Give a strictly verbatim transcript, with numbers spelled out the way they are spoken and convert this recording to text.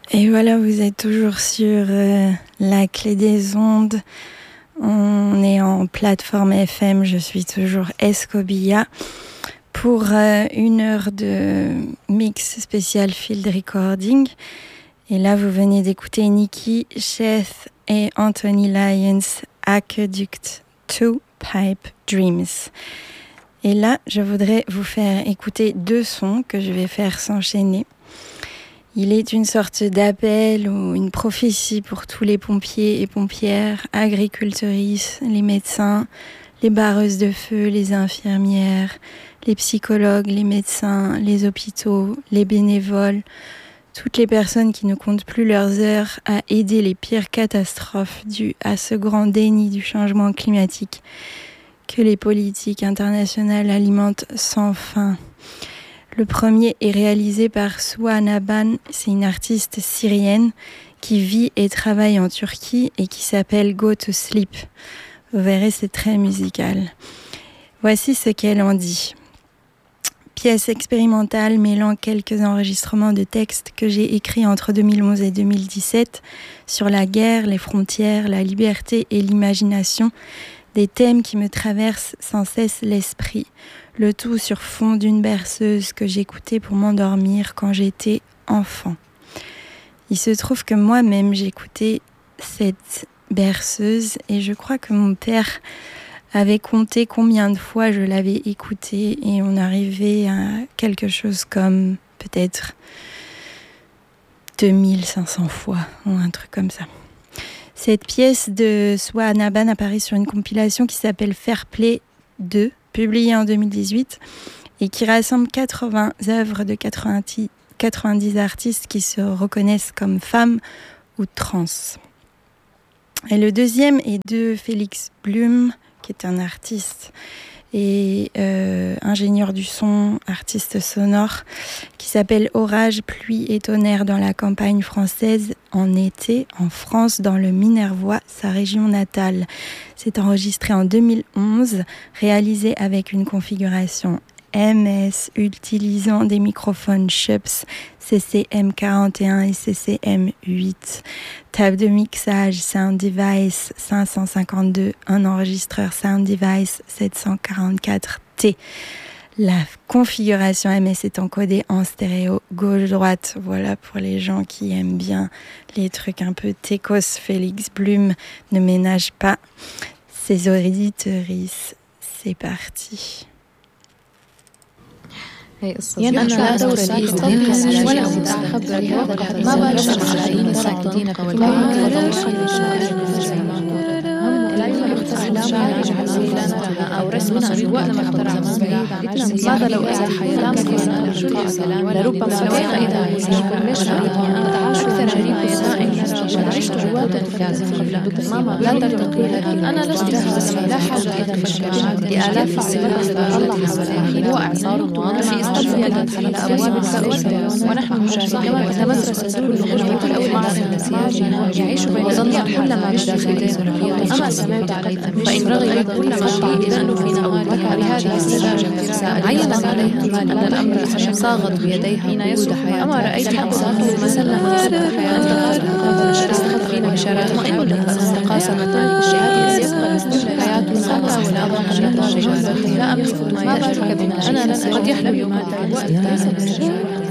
Et voilà, vous êtes toujours sur euh, la clé des ondes. On est en plateforme F M, je suis toujours Escobilla pour euh, une heure de mix spécial field recording. Et là, vous venez d'écouter Nikki, Cheth et Anthony Lyons, Aqueduct Two Pipe Dreams. Et là, je voudrais vous faire écouter deux sons que je vais faire s'enchaîner. Il est une sorte d'appel ou une prophétie pour tous les pompiers et pompières, agricultrices, les médecins, les barreuses de feu, les infirmières, les psychologues, les médecins, les hôpitaux, les bénévoles, toutes les personnes qui ne comptent plus leurs heures à aider les pires catastrophes dues à ce grand déni du changement climatique que les politiques internationales alimentent sans fin. Le premier est réalisé par Suha Naban, c'est une artiste syrienne qui vit et travaille en Turquie et qui s'appelle Go to Sleep. Vous verrez, c'est très musical. Voici ce qu'elle en dit. Pièce expérimentale mêlant quelques enregistrements de textes que j'ai écrits entre deux mille onze et deux mille dix-sept sur la guerre, les frontières, la liberté et l'imagination, des thèmes qui me traversent sans cesse l'esprit. Le tout sur fond d'une berceuse que j'écoutais pour m'endormir quand j'étais enfant. Il se trouve que moi-même j'écoutais cette berceuse et je crois que mon père avait compté combien de fois je l'avais écoutée et on arrivait à quelque chose comme peut-être deux mille cinq cents fois ou un truc comme ça. Cette pièce de Suha Naban apparaît sur une compilation qui s'appelle Fair Play deux, publiée en deux mille dix-huit et qui rassemble quatre-vingts œuvres de quatre-vingt-dix artistes qui se reconnaissent comme femmes ou trans. Et le deuxième est de Félix Blum, qui est un artiste et euh, ingénieur du son, artiste sonore, qui s'appelle Orage, pluie et tonnerre dans la campagne française en été, en France, dans le Minervois, sa région natale. C'est enregistré en deux mille onze, réalisé avec une configuration M S, utilisant des microphones Schups C C M quarante et un et C C M huit. Table de mixage Sound Device cinq cent cinquante-deux, un enregistreur Sound Device sept cent quarante-quatre T. La configuration M S est encodée en stéréo gauche-droite. Voilà pour les gens qui aiment bien les trucs un peu techos. Félix Blum ne ménage pas ses auditeuristes. C'est parti. أنا لا دور لي في ولا أخبر ما بالغ العين ساكتين لا يختص إعلام عزيزنا أو رسم سواء مخترع ماذا لو أزاح كلام لربما كيف إذا أكثر جريمة صائم عشت جواتا لا ترتقي أنا لست لا حاجة إلى لآلاف السنين هو إعصار واضح في أستطيع أبواب السجن ونحن مشاهدون مدرسة كل الأوضاع يعيش ويظل كل ما بداخله أما سمعت فإن رغب كل ما إذا أنه في نواتها بهذه السجاجة عينت عليها أن الأمر صاغت بيديها حين يصبح أما رأيت أمساك مسلمة استخدمين إشارات مطمئنة استقاسمة الشهادة حياتنا والأضاء لا أملك ما يجرك بنا أنا قد يحلم يوم